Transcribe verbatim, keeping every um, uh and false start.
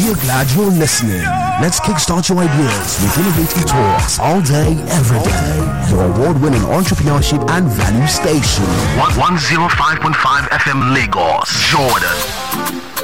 We are glad you're listening. Let's kickstart your ideas with innovative talks all day, every day. Your award-winning entrepreneurship and value station. one oh five point five F M Lagos, Jordan.